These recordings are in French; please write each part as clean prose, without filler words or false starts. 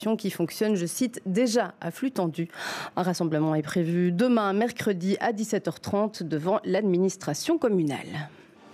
qui fonctionne, je cite, déjà à flux tendu. Un rassemblement est prévu demain, mercredi à 17h30 devant l'administration communale.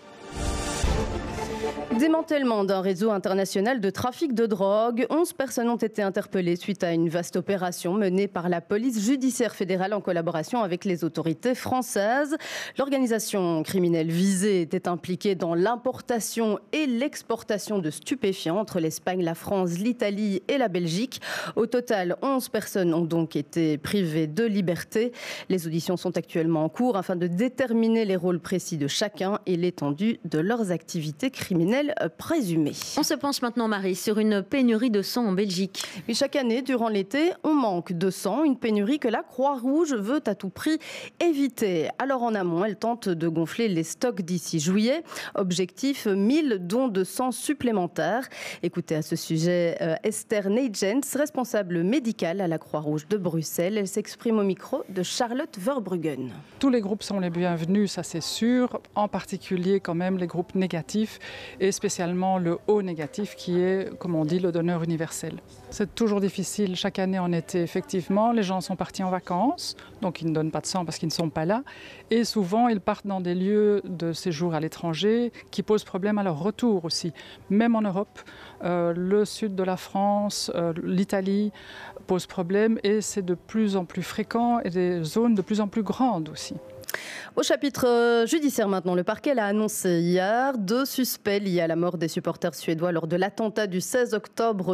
Démantèlement d'un réseau international de trafic de drogue. 11 personnes ont été interpellées suite à une vaste opération menée par la police judiciaire fédérale en collaboration avec les autorités françaises. L'organisation criminelle visée était impliquée dans l'importation et l'exportation de stupéfiants entre l'Espagne, la France, l'Italie et la Belgique. Au total, 11 personnes ont donc été privées de liberté. Les auditions sont actuellement en cours afin de déterminer les rôles précis de chacun et l'étendue de leurs activités criminelles présumées. On se penche maintenant, Marie, sur une pénurie de sang en Belgique. Et chaque année, durant l'été, on manque de sang, une pénurie que la Croix-Rouge veut à tout prix éviter. Alors en amont, elle tente de gonfler les stocks d'ici juillet. Objectif, 1000 dons de sang supplémentaires. Écoutez à ce sujet Esther Neygens, responsable médicale à la Croix-Rouge de Bruxelles. Elle s'exprime au micro de Charlotte Verbruggen. Tous les groupes sont les bienvenus, ça c'est sûr. En particulier quand même les groupes négatifs et spécialement le O négatif qui est, comme on dit, le donneur universel. C'est toujours difficile chaque année en été, effectivement. Les gens sont partis en vacances, donc ils ne donnent pas de sang parce qu'ils ne sont pas là. Et souvent, ils partent dans des lieux de séjour à l'étranger qui posent problème à leur retour aussi. Même en Europe, le sud de la France, l'Italie pose problème et c'est de plus en plus fréquent et des zones de plus en plus grandes aussi. Au chapitre judiciaire maintenant, le parquet l'a annoncé hier. 2 suspects liés à la mort des supporters suédois lors de l'attentat du 16 octobre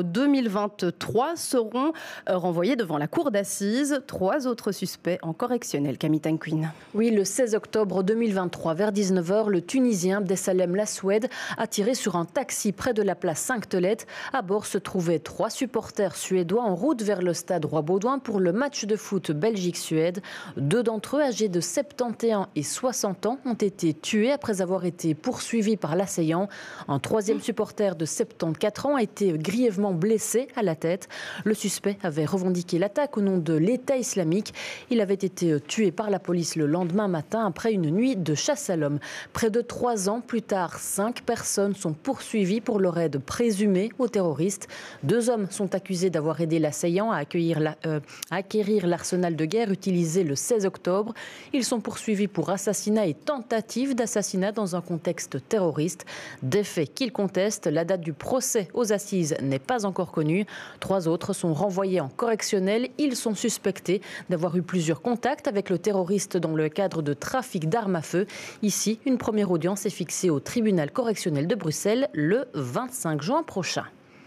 2023 seront renvoyés devant la cour d'assises. 3 autres suspects en correctionnel. Camille Tanquin. Oui, le 16 octobre 2023, vers 19h, le Tunisien Abdesalem Lasoued a tiré sur un taxi près de la place Sainte-Tolette. À bord se trouvaient 3 supporters suédois en route vers le stade Roi-Baudouin pour le match de foot Belgique-Suède. 2 d'entre eux, âgés de 71 et 60 ans, ont été tués après avoir été poursuivis par l'assaillant. Un 3e supporter de 74 ans a été grièvement blessé à la tête. Le suspect avait revendiqué l'attaque au nom de l'État islamique. Il avait été tué par la police le lendemain matin après une nuit de chasse à l'homme. Près de 3 ans plus tard, 5 personnes sont poursuivies pour leur aide présumée aux terroristes. 2 hommes sont accusés d'avoir aidé l'assaillant à acquérir l'arsenal de guerre utilisé le 16 octobre. Ils sont poursuivis pour assassinat et tentative d'assassinat dans un contexte terroriste. Des faits qu'ils contestent. La date du procès aux assises n'est pas encore connue. 3 autres sont renvoyés en correctionnel. Ils sont suspectés d'avoir eu plusieurs contacts avec le terroriste dans le cadre de trafic d'armes à feu. Ici, une première audience est fixée au tribunal correctionnel de Bruxelles le 25 juin prochain.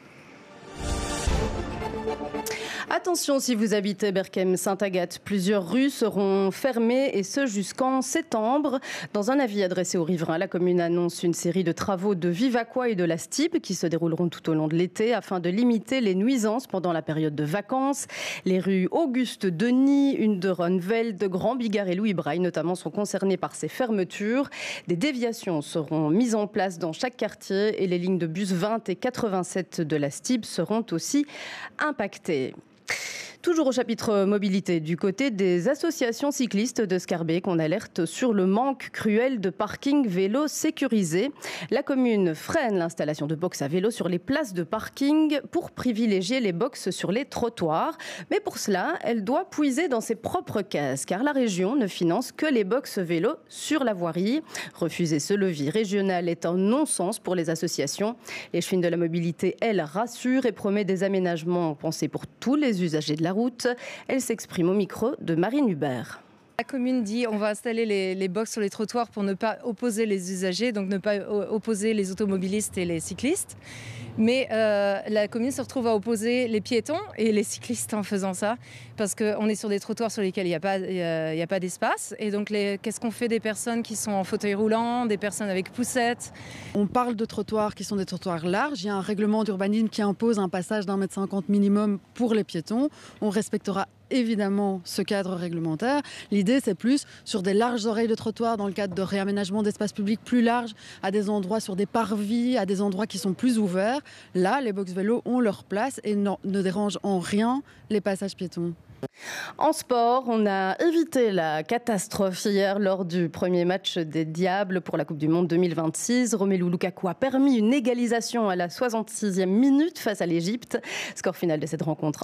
Attention, si vous habitez Berchem-Sainte-Agathe, plusieurs rues seront fermées et ce jusqu'en septembre. Dans un avis adressé aux riverains, la commune annonce une série de travaux de Vivaquois et de la Stib qui se dérouleront tout au long de l'été afin de limiter les nuisances pendant la période de vacances. Les rues Auguste-Denis, une de Ronneveld, de Grand Bigard et Louis Braille notamment sont concernées par ces fermetures. Des déviations seront mises en place dans chaque quartier et les lignes de bus 20 et 87 de la Stib seront aussi impactées. Toujours au chapitre mobilité, du côté des associations cyclistes de Scarbeck, on alerte sur le manque cruel de parking vélo sécurisé. La commune freine l'installation de box à vélo sur les places de parking pour privilégier les box sur les trottoirs. Mais pour cela, elle doit puiser dans ses propres caisses, car la région ne finance que les box vélo sur la voirie. Refuser ce levier régional est un non-sens pour les associations. L'échevine de la mobilité, elle, rassure et promet des aménagements pensés pour tous les usagers de la route. Elle s'exprime au micro de Marine Hubert. La commune dit on va installer les box sur les trottoirs pour ne pas opposer les usagers, donc ne pas opposer les automobilistes et les cyclistes. Mais la commune se retrouve à opposer les piétons et les cyclistes en faisant ça, parce qu'on est sur des trottoirs sur lesquels il n'y a pas d'espace. Et donc qu'est-ce qu'on fait des personnes qui sont en fauteuil roulant, des personnes avec poussettes? On parle de trottoirs qui sont des trottoirs larges. Il y a un règlement d'urbanisme qui impose un passage d'1,50 m minimum pour les piétons. On respectera évidemment ce cadre réglementaire. L'idée, c'est plus sur des larges oreilles de trottoir dans le cadre de réaménagement d'espaces publics plus larges, à des endroits sur des parvis, à des endroits qui sont plus ouverts. Là, les box vélos ont leur place et ne dérangent en rien les passages piétons. En sport, on a évité la catastrophe hier lors du premier match des Diables pour la Coupe du Monde 2026. Romelu Lukaku a permis une égalisation à la 66e minute face à l'Égypte. Score final de cette rencontre